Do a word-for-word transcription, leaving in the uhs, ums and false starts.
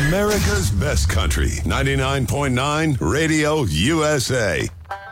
America's best country. ninety-nine point nine Radio U S A.